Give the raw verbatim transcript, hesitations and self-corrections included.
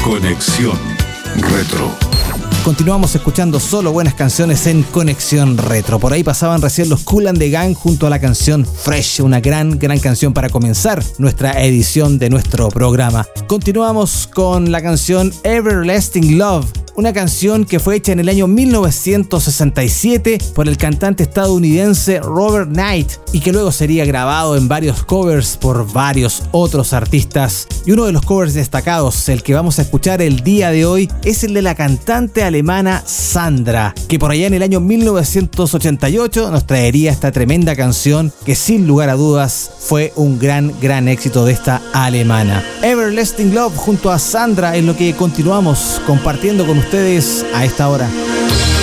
Conexión Retro. Continuamos escuchando solo buenas canciones en Conexión Retro. Por ahí pasaban recién los Kool and the Gang junto a la canción Fresh, una gran, gran canción para comenzar nuestra edición de nuestro programa. Continuamos con la canción Everlasting Love, una canción que fue hecha en el año mil novecientos sesenta y siete por el cantante estadounidense Robert Knight y que luego sería grabado en varios covers por varios otros artistas. Y uno de los covers destacados, el que vamos a escuchar el día de hoy, es el de la cantante alemana Sandra, que por allá en el año mil novecientos ochenta y ocho nos traería esta tremenda canción que sin lugar a dudas fue un gran, gran éxito de esta alemana. Everlasting Love junto a Sandra es lo que continuamos compartiendo con ustedes a esta hora.